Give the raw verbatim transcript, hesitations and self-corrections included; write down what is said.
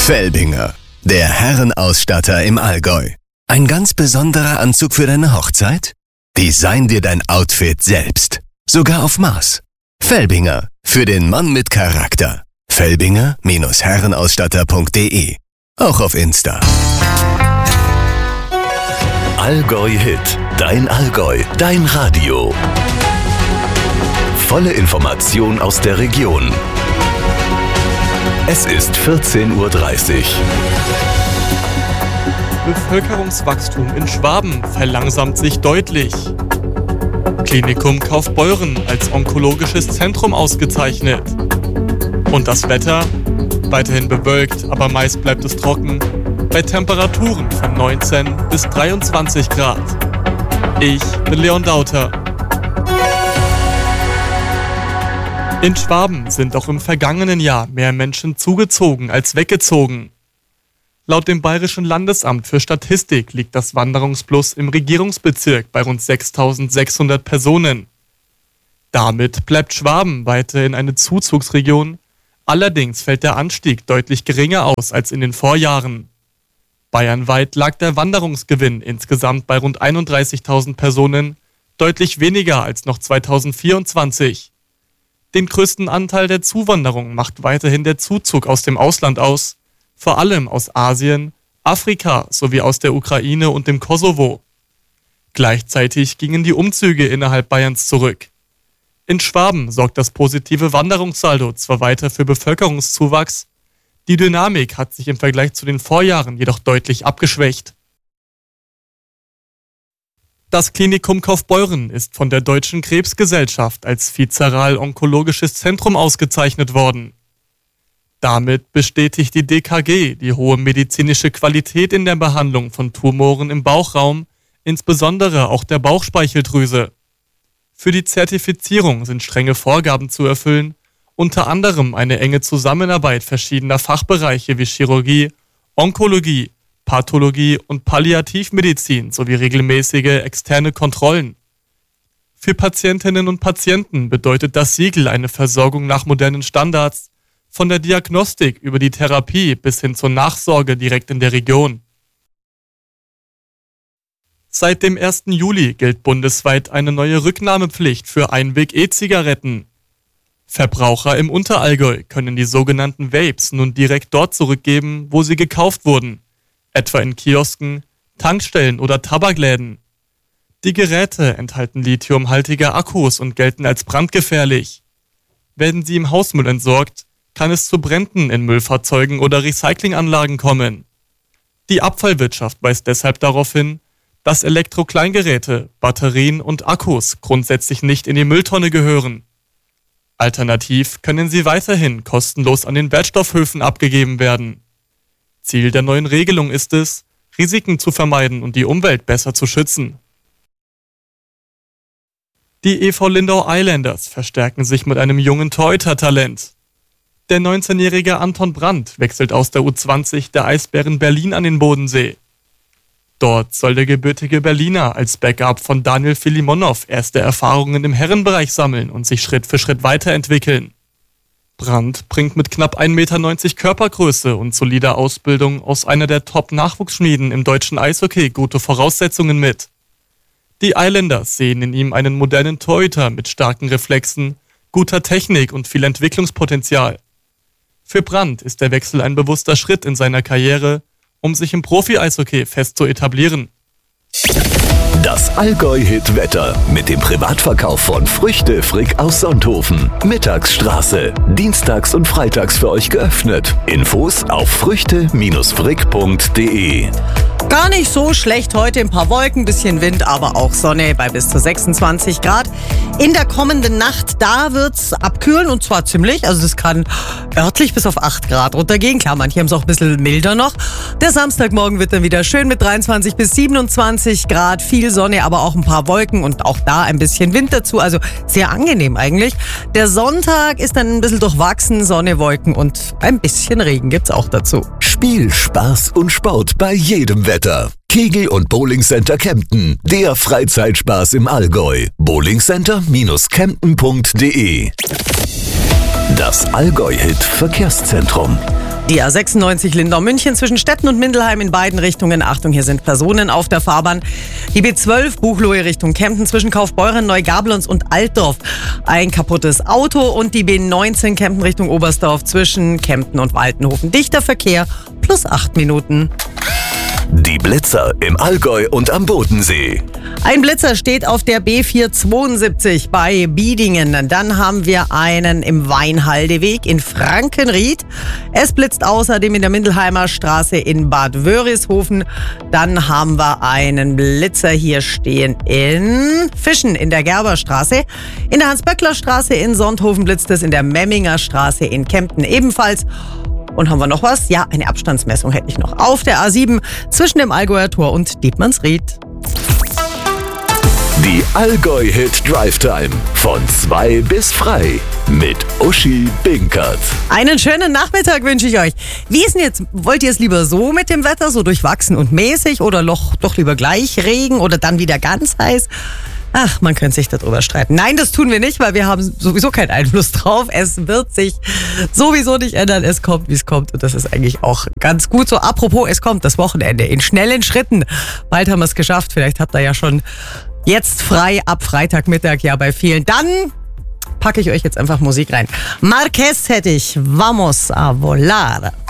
Felbinger, der Herrenausstatter im Allgäu. Ein ganz besonderer Anzug für deine Hochzeit? Design dir dein Outfit selbst. Sogar auf Maß. Felbinger, für den Mann mit Charakter. Felbinger Herrenausstatter punkt de. Auch auf Insta. Allgäu Hit. Dein Allgäu. Dein Radio. Volle Information aus der Region. Es ist vierzehn Uhr dreißig. Bevölkerungswachstum in Schwaben verlangsamt sich deutlich. Klinikum Kaufbeuren als onkologisches Zentrum ausgezeichnet. Und das Wetter? Weiterhin bewölkt, aber meist bleibt es trocken. Bei Temperaturen von neunzehn bis dreiundzwanzig Grad. Ich bin Leon Dauter. In Schwaben sind auch im vergangenen Jahr mehr Menschen zugezogen als weggezogen. Laut dem Bayerischen Landesamt für Statistik liegt das Wanderungsplus im Regierungsbezirk bei rund sechstausendsechshundert Personen. Damit bleibt Schwaben weiterhin eine Zuzugsregion, allerdings fällt der Anstieg deutlich geringer aus als in den Vorjahren. Bayernweit lag der Wanderungsgewinn insgesamt bei rund einunddreißigtausend Personen, deutlich weniger als noch zweitausendvierundzwanzig. Den größten Anteil der Zuwanderung macht weiterhin der Zuzug aus dem Ausland aus, vor allem aus Asien, Afrika sowie aus der Ukraine und dem Kosovo. Gleichzeitig gingen die Umzüge innerhalb Bayerns zurück. In Schwaben sorgt das positive Wanderungssaldo zwar weiter für Bevölkerungszuwachs, die Dynamik hat sich im Vergleich zu den Vorjahren jedoch deutlich abgeschwächt. Das Klinikum Kaufbeuren ist von der Deutschen Krebsgesellschaft als viszeral-onkologisches Zentrum ausgezeichnet worden. Damit bestätigt die D K G die hohe medizinische Qualität in der Behandlung von Tumoren im Bauchraum, insbesondere auch der Bauchspeicheldrüse. Für die Zertifizierung sind strenge Vorgaben zu erfüllen, unter anderem eine enge Zusammenarbeit verschiedener Fachbereiche wie Chirurgie, Onkologie, Pathologie und Palliativmedizin sowie regelmäßige externe Kontrollen. Für Patientinnen und Patienten bedeutet das Siegel eine Versorgung nach modernen Standards, von der Diagnostik über die Therapie bis hin zur Nachsorge direkt in der Region. Seit dem ersten Juli gilt bundesweit eine neue Rücknahmepflicht für Einweg-E-Zigaretten. Verbraucher im Unterallgäu können die sogenannten Vapes nun direkt dort zurückgeben, wo sie gekauft wurden, etwa in Kiosken, Tankstellen oder Tabakläden. Die Geräte enthalten lithiumhaltige Akkus und gelten als brandgefährlich. Werden sie im Hausmüll entsorgt, kann es zu Bränden in Müllfahrzeugen oder Recyclinganlagen kommen. Die Abfallwirtschaft weist deshalb darauf hin, dass Elektrokleingeräte, Batterien und Akkus grundsätzlich nicht in die Mülltonne gehören. Alternativ können sie weiterhin kostenlos an den Wertstoffhöfen abgegeben werden. Ziel der neuen Regelung ist es, Risiken zu vermeiden und die Umwelt besser zu schützen. Die E V Lindau Islanders verstärken sich mit einem jungen Torhüter-Talent. Der neunzehnjährige Anton Brandt wechselt aus der U zwanzig der Eisbären Berlin an den Bodensee. Dort soll der gebürtige Berliner als Backup von Daniel Filimonow erste Erfahrungen im Herrenbereich sammeln und sich Schritt für Schritt weiterentwickeln. Brandt bringt mit knapp ein Meter neunzig Körpergröße und solider Ausbildung aus einer der Top-Nachwuchsschmieden im deutschen Eishockey gute Voraussetzungen mit. Die Islanders sehen in ihm einen modernen Torhüter mit starken Reflexen, guter Technik und viel Entwicklungspotenzial. Für Brandt ist der Wechsel ein bewusster Schritt in seiner Karriere, um sich im Profi-Eishockey fest zu etablieren. Das Allgäu-Hit-Wetter mit dem Privatverkauf von Früchte Frick aus Sonthofen. Mittagsstraße. Dienstags und freitags für euch geöffnet. Infos auf früchte frick punkt de. Gar nicht so schlecht heute, ein paar Wolken, bisschen Wind, aber auch Sonne bei bis zu sechsundzwanzig Grad. In der kommenden Nacht, da wird's abkühlen und zwar ziemlich, also das kann örtlich bis auf acht Grad runtergehen. Klar, manche haben es auch ein bisschen milder noch. Der Samstagmorgen wird dann wieder schön mit dreiundzwanzig bis siebenundzwanzig Grad, viel Sonne, aber auch ein paar Wolken und auch da ein bisschen Wind dazu, also sehr angenehm eigentlich. Der Sonntag ist dann ein bisschen durchwachsen, Sonne, Wolken und ein bisschen Regen gibt's auch dazu. Spiel, Spaß und Sport bei jedem Wetter. Kegel- und Bowlingcenter Kempten, der Freizeitspaß im Allgäu. bowlingcenter Kempten punkt de. Das Allgäu-Hit Verkehrszentrum. Die A sechsundneunzig Lindau-München zwischen Stetten und Mindelheim in beiden Richtungen. Achtung, hier sind Personen auf der Fahrbahn. Die B zwölf Buchloe Richtung Kempten zwischen Kaufbeuren, Neugablonz und Altdorf. Ein kaputtes Auto. Und die B neunzehn Kempten Richtung Oberstdorf zwischen Kempten und Waltenhofen. Dichter Verkehr plus acht Minuten. Die Blitzer im Allgäu und am Bodensee. Ein Blitzer steht auf der B vierhundertzweiundsiebzig bei Biedingen. Dann haben wir einen im Weinhaldeweg in Frankenried. Es blitzt außerdem in der Mindelheimer Straße in Bad Wörishofen. Dann haben wir einen Blitzer hier stehen in Fischen in der Gerberstraße. In der Hans-Böckler-Straße in Sonthofen blitzt es, in der Memminger Straße in Kempten ebenfalls. Und haben wir noch was? Ja, eine Abstandsmessung hätte ich noch. Auf der A sieben zwischen dem Allgäuer Tor und Dietmannsried. Die Allgäu-Hit Drive Time von zwei bis frei mit Uschi Binkert. Einen schönen Nachmittag wünsche ich euch. Wie ist denn jetzt? Wollt ihr es lieber so mit dem Wetter, so durchwachsen und mäßig oder doch, doch lieber gleich Regen oder dann wieder ganz heiß? Ach, man könnte sich darüber streiten. Nein, das tun wir nicht, weil wir haben sowieso keinen Einfluss drauf. Es wird sich sowieso nicht ändern. Es kommt, wie es kommt. Und das ist eigentlich auch ganz gut so. Apropos, es kommt das Wochenende in schnellen Schritten. Bald haben wir es geschafft. Vielleicht habt ihr ja schon jetzt frei ab Freitagmittag ja bei vielen. Dann packe ich euch jetzt einfach Musik rein. Marquez hätte ich. Vamos a volar.